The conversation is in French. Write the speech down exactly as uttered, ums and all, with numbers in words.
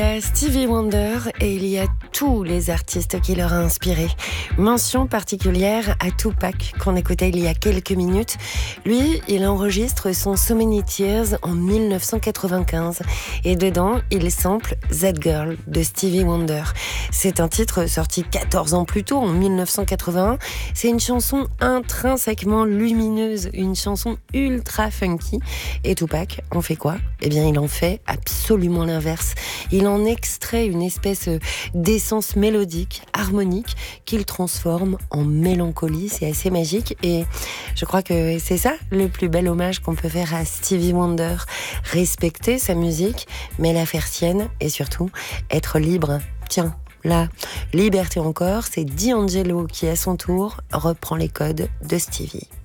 Il y a Stevie Wonder et il y a tous les artistes qui leur a inspiré. Mention particulière à Tupac qu'on écoutait il y a quelques minutes. Lui, il enregistre son So Many Tears en dix-neuf cent quatre-vingt-quinze et dedans, il sample That Girl de Stevie Wonder. C'est un titre sorti quatorze ans plus tôt, en dix-neuf cent quatre-vingt-un. C'est une chanson intrinsèquement lumineuse, une chanson ultra funky. Et Tupac en fait quoi ? Eh bien, il en fait absolument l'inverse. Il en extrait une espèce d'essence mélodique, harmonique, qu'il transforme en mélancolie. C'est assez magique et je crois que c'est ça le plus bel hommage qu'on peut faire à Stevie Wonder. Respecter sa musique, mais la faire sienne et surtout être libre. Tiens, là, liberté encore, c'est D'Angelo qui à son tour reprend les codes de Stevie.